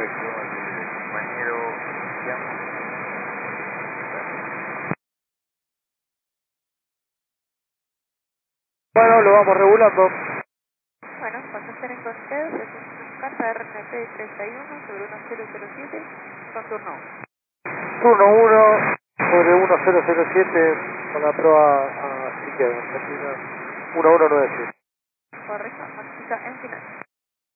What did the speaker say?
Perfecto, el compañero Cristian. Bueno, lo vamos regulando. Bueno, pasajero en Concedes, es un carta RNP 31 sobre 1007 con turno 1. Turno 1 sobre 1007 con la prueba a Siqueira, Argentina 1197. Correcto, notifica en final.